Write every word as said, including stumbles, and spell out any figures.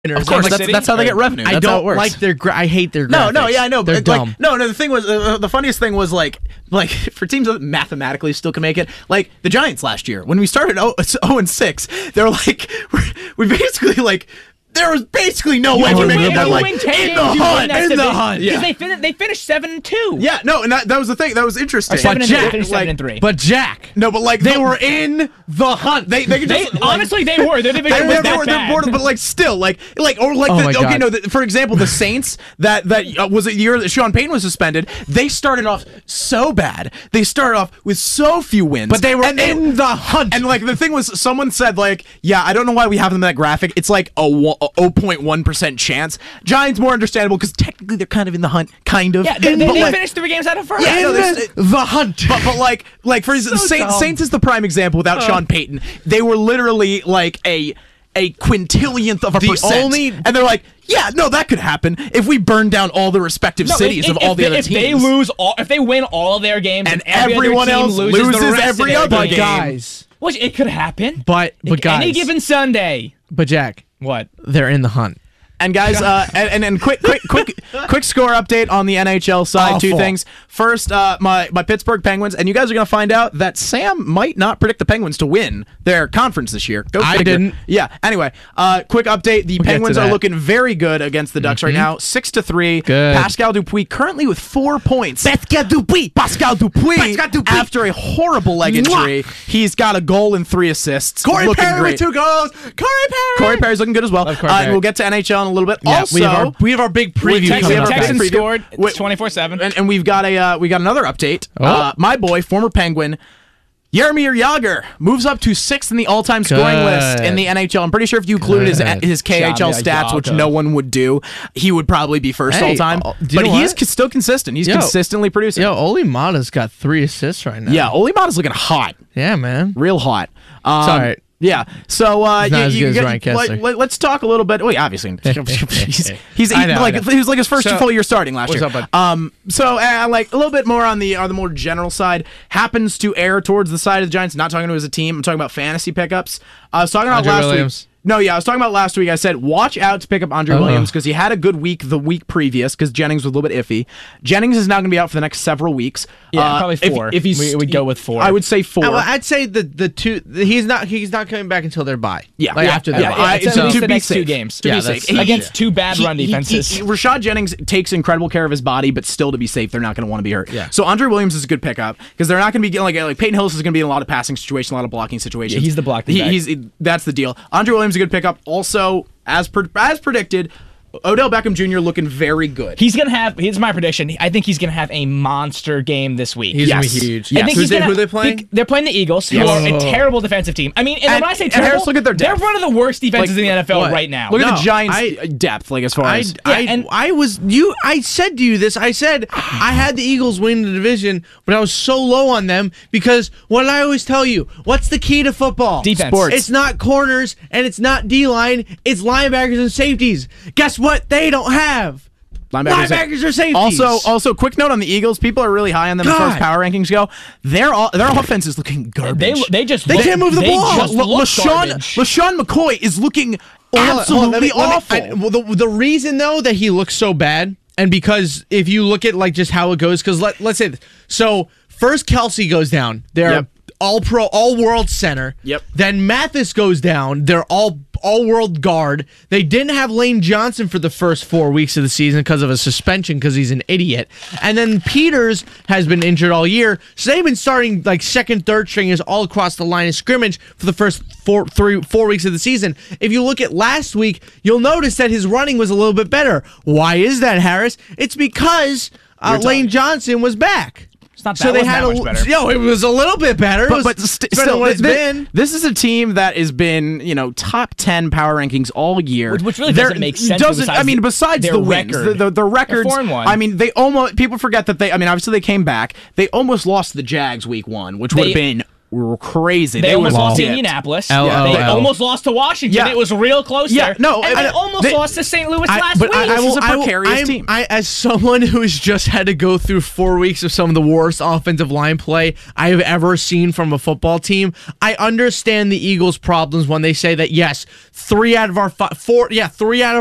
Of course, that's, that's how they get revenue. That's I don't how it works. like their. Gra- I hate their. No, graphics. no, yeah, I know. They're But dumb. like, no, no. The thing was, uh, the funniest thing was like, like for teams that mathematically still can make it, like the Giants last year when we started oh and six, they're like, we basically like. There was basically no way to make it. They're like, in the hunt, in the hunt. Yeah. They, fin- they finished seven and two. Yeah, no, and that, that was the thing. That was interesting. Or seven but and Jack, three. They finished like, seven and three. But Jack, no, but like they the, were in the hunt. They, they, could They, just, like, honestly, they were. Their division They, was they that were, they're bad. bored, but like still, like, like, or like, Oh the, my okay, God. no. The, for example, the Saints that that uh, was a year that Sean Payton was suspended. They started off so bad. They started off with so few wins, But they were and in the hunt. And like the thing was, someone said like, yeah, I don't know why we have them in that graphic. It's like a zero point one percent chance. Giants more understandable because technically they're kind of in the hunt, kind of. Yeah, they, they, But, they like, finished three games out of first. Yeah, in no, the, they- the hunt. but, but like like for instance, So Saints, dumb. Saints is the prime example without Sean Payton. They were literally like a a quintillionth of a The percent. only- and they're like, yeah, no, that could happen if we burn down all the respective No, cities if, of if, all if the they, other if teams. they lose all, if they win all of their games, And every everyone other team else loses, loses the rest every of their other games. game. guys, Which it could happen. but but Like, guys, any given Sunday. but Jack, What? they're in the hunt. And guys, uh, and, and and quick, quick, quick, quick score update on the N H L side. Two Awful. things. First, uh, my my Pittsburgh Penguins, and you guys are gonna find out that Sam might not predict the Penguins to win their conference this year. Go I figure. didn't. Yeah. Anyway, uh, quick update: the We'll get to Penguins are that. looking very good against the Ducks right now, six to three. Good. Pascal Dupuis currently with four points. Pascal Dupuis. Pascal Dupuis, Pascal Dupuis. after a horrible leg injury, he's got a goal and three assists. Corey looking Perry great. with two goals. Corey Perry. Corey Perry's looking good as well. Love Uh, Corey and Perry. we'll get to N H L in a little bit. Yeah, also, we have our we have our big preview Texans, coming up. Texans Texans preview. scored. Wait. It's twenty-four seven. and, and we've got a uh, we got another update. Oh. Uh, my boy, former Penguin, Jaromir Jagr moves up to sixth in the all-time scoring Good. list in the N H L. I'm pretty sure if you included his Good. his K H L Jaromir stats, which Jagr. no one would do, he would probably be first Hey, all-time. uh, do you But know he's what? c- still consistent. He's Yo. consistently producing. Yo, Oli Mata's got three assists right now. Yeah, Ole Mata's looking hot, yeah, man. real hot. Um, It's all right. Yeah. So uh, He's not you, as you good as get- Ryan Kessler. let, let, us talk a little bit. Wait, obviously, he's, he's I know, like I know. he was like his first So- full year starting last What's year. up, bud? Um, so uh, like a little bit more on the on the more general side happens to err towards the side of the Giants. Not talking to as a team. I'm talking about fantasy pickups. I was talking about Andre last Williams. week. No, yeah, I was talking about last week. I said watch out to pick up Andre Oh. Williams because he had a good week the week previous because Jennings was a little bit iffy. Jennings is now going to be out for the next several weeks. Yeah, Uh, probably if- four. If, he's, We would go with four. I would say four. Uh, well, I'd say the the two. He's not. He's not coming back until they're bye. Yeah, like yeah, after yeah, they're yeah, bye. It's at so- least to the be next two safe. games. To Yeah, be that's- safe. He- Against two bad he- run he- defenses. he- he- Rashad Jennings takes incredible care of his body, but still to be safe, they're not going to want to be hurt. Yeah. So Andre Williams is a good pickup because they're not going to be getting like like Peyton Hillis is going to be in a lot of passing situations, a lot of blocking situations. Yeah, he's the blocking He, guy. he's that's the deal. Andre Williams is a good pickup. Also, as per, as predicted, Odell Beckham Junior looking very good. He's gonna have. Here's my prediction. I think he's gonna have a monster game this week. He's Yes. gonna be huge. I Yes. think Who's he's they, gonna, who are they playing? he- they're playing the Eagles, who Yes. are a Oh. terrible defensive team. I mean, and, And- when I say and terrible, Harris, look at their they're depth. one of the worst defenses Like, in the N F L what? right now. Look at No, the Giants' I- depth, like as far I, as I, and- I was you. I said to you this. I said I had the Eagles win the division, but I was so low on them because what I always tell you: what's the key to football? Defense. Sports. It's not corners and it's not D line. It's linebackers and safeties. Guess what? They don't have linebackers. linebackers or safeties. Also, also, quick note on the Eagles. People are really high on them as far as God. power rankings go. Their all, their offense is looking garbage. They they just They look- can't move the they ball. just La- look LaShawn, garbage. LaShawn McCoy is looking Hold on, hold on, let absolutely me- let me- awful. I- well, the, the reason though that he looks so bad, and because if you look at like just how it goes, because let let's say this. So first Kelsey goes down. They're Yep. all pro, all world center. Yep. Then Mathis goes down. They're all all world guard. They didn't have Lane Johnson for the first four weeks of the season because of a suspension because he's an idiot. And then Peters has been injured all year, so they've been starting like second, third stringers all across the line of scrimmage for the first four, three, four weeks of the season. If you look at last week, you'll notice that his running was a little bit better. Why is that, Harris? It's because uh, You're Lane talking- Johnson was back. It's not that, So it they wasn't had that a much better. yo. It was a little bit better. It but was but st- better than still, what it's thi- been. this is a team that has been, you know, top ten power rankings all year. Which- which really They're- doesn't make sense Doesn't I besides mean, besides their the wins, record. the, the, the records. four and one. I mean, they almost people forget that they. I mean, obviously they came back. They almost lost to the Jags week one, which would have They- been were crazy. They, They almost were lost to legit. Indianapolis. L O L. They almost lost to Washington. Yeah. It was real close Yeah, there. no, and I- they I- almost they- lost to Saint Louis I- last but week. I, I This will, is a I will- precarious I'm- team. I, as someone who has just had to go through four weeks of some of the worst offensive line play I have ever seen from a football team, I understand the Eagles' problems when they say that yes, three out of our fi- four, yeah, three out of